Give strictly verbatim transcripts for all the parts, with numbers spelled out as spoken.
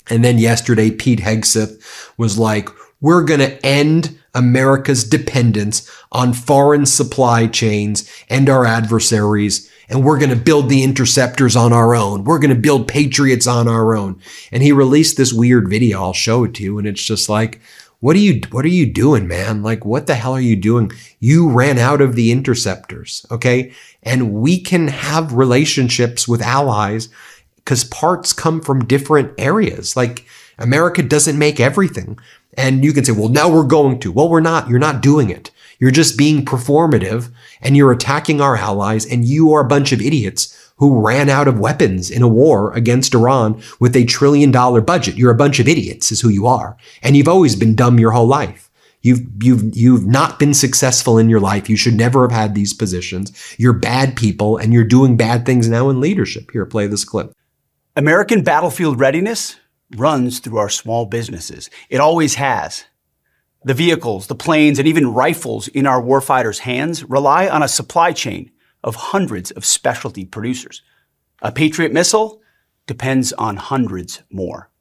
And then yesterday, Pete Hegseth was like, we're going to end America's dependence on foreign supply chains and our adversaries, and we're going to build the interceptors on our own. We're going to build Patriots on our own. And he released this weird video. I'll show it to you. And it's just like, what are you, what are you doing, man? Like, what the hell are you doing? You ran out of the interceptors. Okay. And we can have relationships with allies because parts come from different areas. Like, America doesn't make everything. And you can say, well, now we're going to. Well, we're not. You're not doing it. You're just being performative and you're attacking our allies, and you are a bunch of idiots who ran out of weapons in a war against Iran with a trillion dollar budget. You're a bunch of idiots is who you are. And you've always been dumb your whole life. You've, you've, you've not been successful in your life. You should never have had these positions. You're bad people and you're doing bad things now in leadership. Here, play this clip. American battlefield readiness runs through our small businesses. It always has. The vehicles, the planes, and even rifles in our warfighters' hands rely on a supply chain of hundreds of specialty producers. A Patriot missile depends on hundreds more.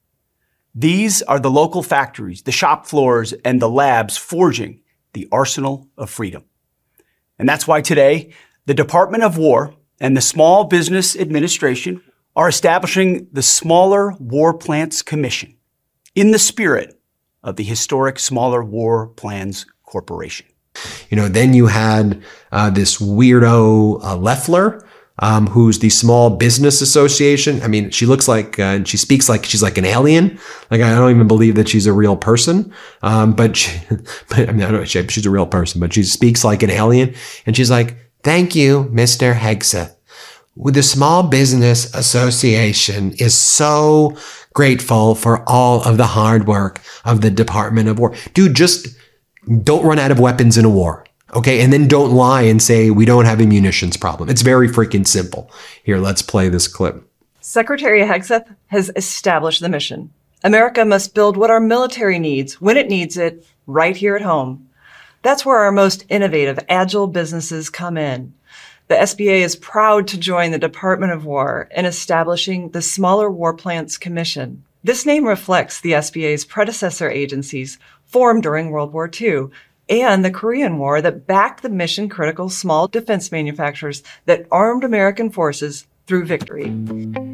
These are the local factories, the shop floors, and the labs forging the arsenal of freedom. And that's why today, the Department of War and the Small Business Administration are establishing the Smaller War Plants Commission in the spirit of the historic Smaller War Plans Corporation. You know, then you had uh, this weirdo uh, Loeffler, um, who's the Small Business Association. I mean, she looks like, uh, and she speaks like she's like an alien. Like, I don't even believe that she's a real person. Um, but, she, but I mean, I don't know, she, she's a real person, but she speaks like an alien. And she's like, thank you, Mister Hegseth. The Small Business Association is so grateful for all of the hard work of the Department of War. Dude, just don't run out of weapons in a war. Okay. And then don't lie and say we don't have a munitions problem. It's very freaking simple. Here, let's play this clip. Secretary Hegseth has established the mission. America must build what our military needs when it needs it right here at home. That's where our most innovative, agile businesses come in. The S B A is proud to join the Department of War in establishing the Smaller War Plants Commission. This name reflects the S B A's predecessor agencies formed during World War Two and the Korean War that backed the mission-critical small defense manufacturers that armed American forces through victory.